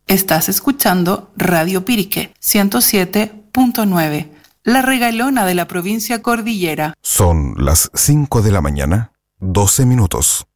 Estás escuchando Radio Pirique 107.9, la regalona de la provincia cordillera. Son las 5 de la mañana, 12 minutos.